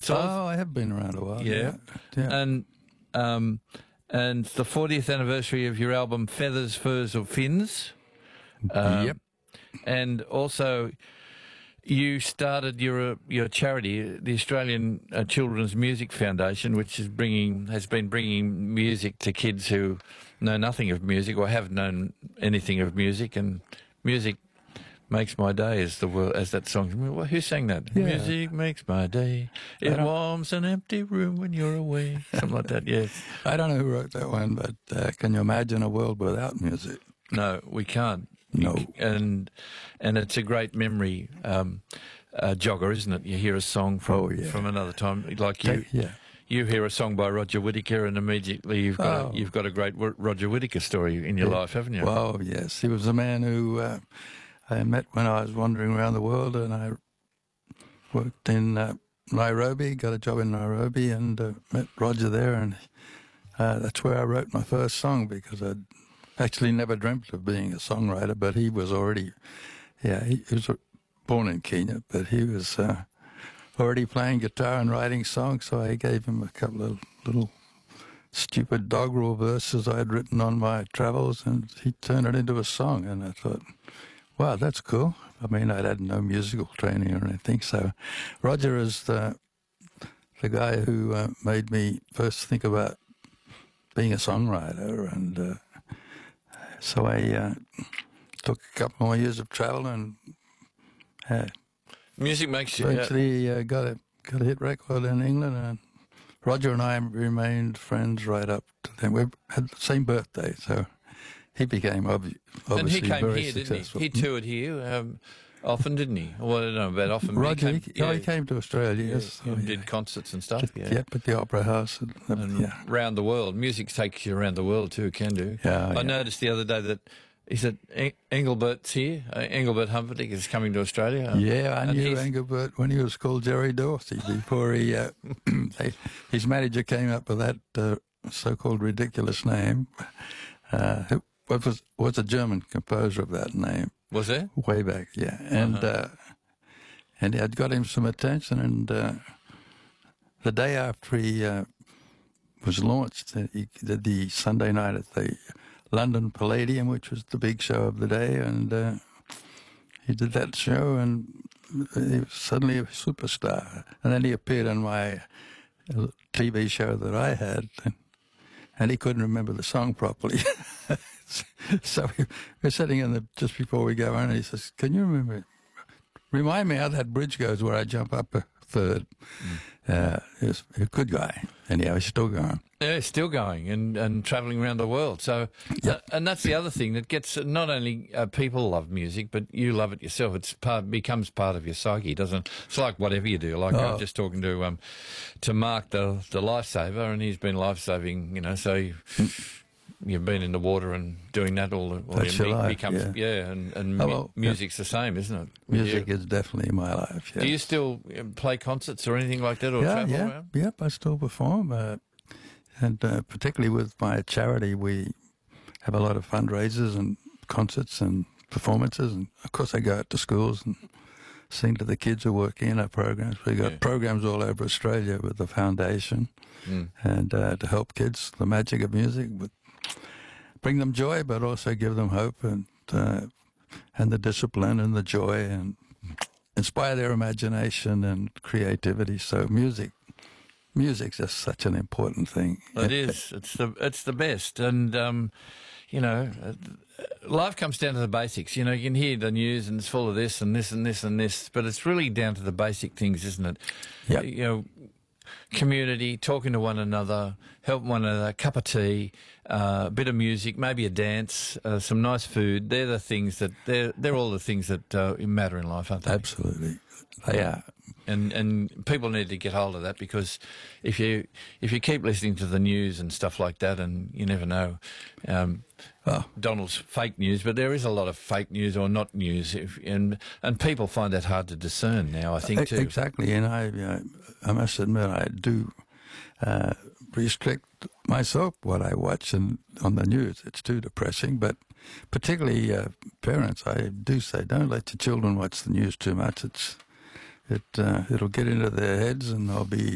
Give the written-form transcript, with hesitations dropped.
sort of? Oh, I have been around a while. Yeah. Yeah. And it's the 40th anniversary of your album Feathers, Furs or Fins. Yep. And also, you started your charity, the Australian Children's Music Foundation, which has been bringing music to kids who know nothing of music or haven't known anything of music. And music makes my day, as that song. Well, who sang that? Yeah. Music makes my day. It warms an empty room when you're away. Something like that. Yes. I don't know who wrote that one, but can you imagine a world without music? No, we can't. No. And it's a great memory jogger, isn't it? You hear a song from another time, like you. Yeah. You hear a song by Roger Whittaker, and immediately you've got a great Roger Whittaker story in your life, haven't you? Well, yes, he was a man who I met when I was wandering around the world, and I worked in Nairobi, got a job in Nairobi, and met Roger there, and that's where I wrote my first song, because I'd actually never dreamt of being a songwriter, but he was already, he was born in Kenya, but he was already playing guitar and writing songs, so I gave him a couple of little stupid doggerel verses I had written on my travels, and he turned it into a song, and I thought, wow, that's cool. I mean, I'd had no musical training or anything, so Roger is the guy who made me first think about being a songwriter, and so I took a couple more years of travel, and music makes you eventually got a hit record in England, and Roger and I remained friends right up to then. We had the same birthday, so he became obviously and he came very here, successful. didn't he? He toured here often, didn't he? Well, I don't know about often. Roger, he came to Australia, yes. And did concerts and stuff. Yep, at the Opera House. And around the world. Music takes you around the world too, can do. Yeah, I noticed the other day that he said Engelbert's here. Engelbert Humperdinck is coming to Australia. Yeah, I knew Engelbert when he was called Jerry Dorsey. Before he, his manager came up with that so-called ridiculous name. Was a German composer of that name. Was there? Way back, yeah. And it had got him some attention, and the day after he was launched, he did the Sunday night at the London Palladium, which was the big show of the day, and he did that show, and he was suddenly a superstar. And then he appeared on my TV show that I had, and he couldn't remember the song properly. So we're sitting just before we go on, and he says, "Can you remind me how that bridge goes where I jump up a third?" He was a good guy. Anyhow, he's still going. Yeah, still going and travelling around the world. So, and that's the other thing that gets not only people love music, but you love it yourself. Becomes part of your psyche, doesn't it? It's like whatever you do. Like I was just talking to Mark, the lifesaver, and he's been lifesaving. So. You've been in the water and doing that all That's your life, music's the same, isn't it? Music is definitely my life. Yes. Do you still play concerts or anything like that, or travel around? Yep, I still perform, and particularly with my charity, we have a lot of fundraisers and concerts and performances, and of course I go out to schools and sing to the kids who work in our programs. We've got programs all over Australia with the foundation, and to help kids, the magic of music, bring them joy, but also give them hope and the discipline and the joy, and inspire their imagination and creativity. So music's just such an important thing. It is. It's the best, and life comes down to the basics. You can hear the news and it's full of this and this and this and this, but it's really down to the basic things, isn't it? Yeah. Community, talking to one another, helping one another, a cup of tea, a bit of music, maybe a dance, some nice food. They're the things they're all the things that matter in life, aren't they? Absolutely, they are. And people need to get hold of that, because if you keep listening to the news and stuff like that, and you never know, Donald's fake news, but there is a lot of fake news or not news, and people find that hard to discern now, I think, too. Exactly, and I must admit I do restrict myself what I watch on the news. It's too depressing, but particularly parents, I do say, don't let your children watch the news too much. It'll get into their heads, and they'll be